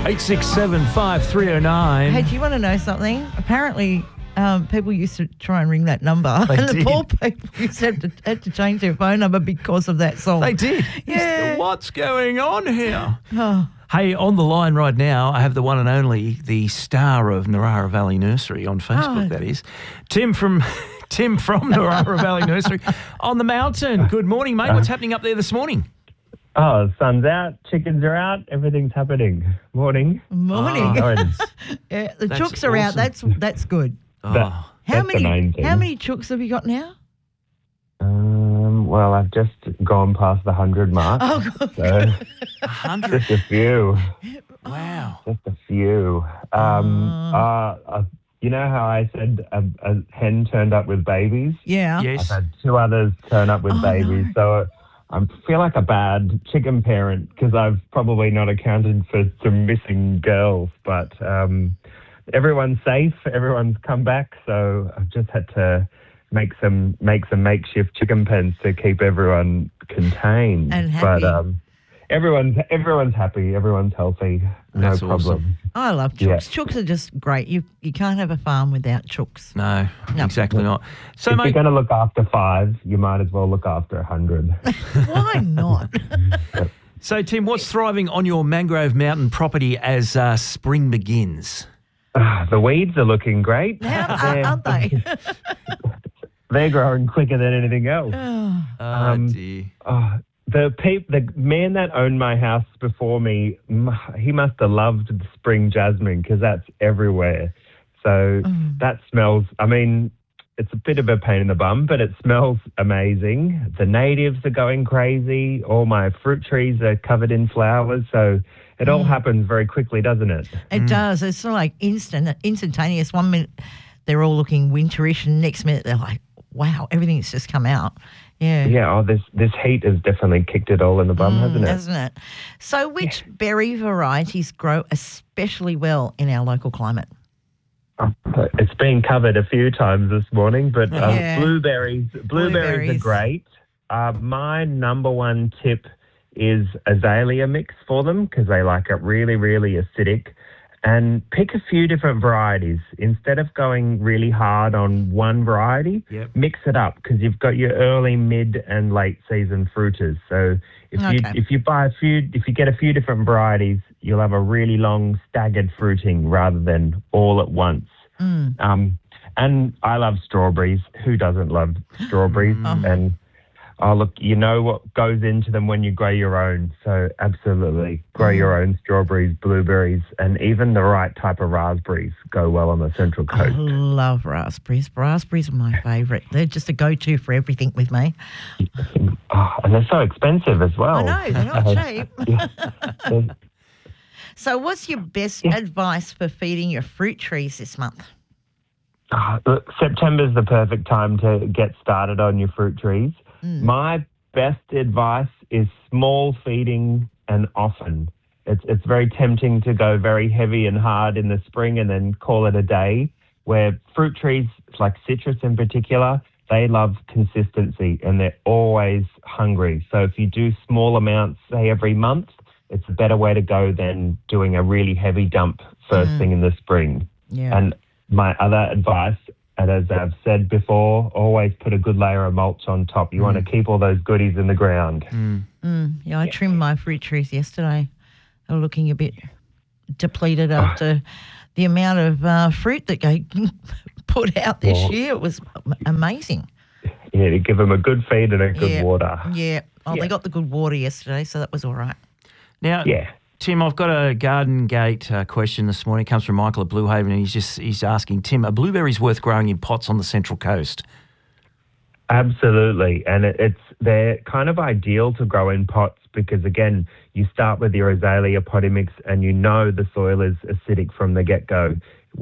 867 5309. Hey, do you want to know something? Apparently, people used to try and ring that number. They and did. the poor people used to had to change their phone number because of that song. They did. Yeah. What's going on here? Oh, Hey, on the line right now, I have the one and only, the star of Narara Valley Nursery on Facebook, that is, Tim from Narara Valley Nursery on the mountain. Good morning, mate. What's happening up there this morning? Oh, sun's out, chickens are out, everything's happening. Morning. morning. How it is? Yeah, the That's chooks are out. awesome. That's good. Oh, How That's the main thing. many chooks have you got now? Well, I've just gone past the 100 mark. Oh, God. So 100. just a few. Wow. Just a few. You know how I said a hen turned up with babies? Yeah. Yes. I've had two others turn up with babies. So I feel like a bad chicken parent because I've probably not accounted for some missing girls. But everyone's safe. Everyone's come back. So I've just had to make some makeshift chicken pens to keep everyone contained. And happy. But everyone's happy. Everyone's healthy. No That's problem. awesome. I love chooks. Yeah. Chooks are just great. You can't have a farm without chooks. No, exactly not. So, If you're mate, going to look after 5, you might as well look after 100. Why not? so Tim, what's thriving on your Mangrove Mountain property as spring begins? The weeds are looking great. Aren't they? They're growing quicker than anything else. Oh, dear. The man that owned my house before me, he must have loved the spring jasmine because that's everywhere. So that smells, I mean, it's a bit of a pain in the bum, but it smells amazing. The natives are going crazy. All my fruit trees are covered in flowers. So it all happens very quickly, doesn't it? It does. It's sort of like instantaneous. 1 minute they're all looking winterish, and next minute they're like, wow, everything's just come out. Yeah. Yeah, this heat has definitely kicked it all in the bum, hasn't it? Hasn't it? So which berry varieties grow especially well in our local climate? It's been covered a few times this morning, but Yeah. blueberries are great. My number one tip is azalea mix for them because they like it really, really acidic. And pick a few different varieties. Instead of going really hard on one variety, mix it up because you've got your early, mid, and late season fruiters. So if you get a few different varieties, you'll have a really long staggered fruiting rather than all at once. And I love strawberries. Who doesn't love strawberries? And look, you know what goes into them when you grow your own. So absolutely, grow your own strawberries, blueberries, and even the right type of raspberries go well on the Central I Coast. love raspberries. Raspberries are my favourite. They're just a go-to for everything with me. And they're so expensive as well. I know, they're not cheap. Yeah. So what's your best advice for feeding your fruit trees this month? Look, September's the perfect time to get started on your fruit trees. My best advice is small feeding and often. It's very tempting to go very heavy and hard in the spring and then call it a day, where fruit trees, like citrus in particular, they love consistency and they're always hungry. So if you do small amounts, say every month, it's a better way to go than doing a really heavy dump first thing in the spring. Yeah. And my other advice, and as I've said before, always put a good layer of mulch on top. You want to keep all those goodies in the ground. Yeah, I trimmed my fruit trees yesterday. They were looking a bit depleted after the amount of fruit that they put out this year. It was amazing. Yeah, to give them a good feed and a good water. Yeah. Oh, they got the good water yesterday, so that was all right. Now, Tim, I've got a Garden Gate question this morning. It comes from Michael at Blue Haven, and he's asking, Tim, are blueberries worth growing in pots on the Central Coast? Absolutely, and they're kind of ideal to grow in pots because, again, you start with your azalea potting mix and you know the soil is acidic from the get-go.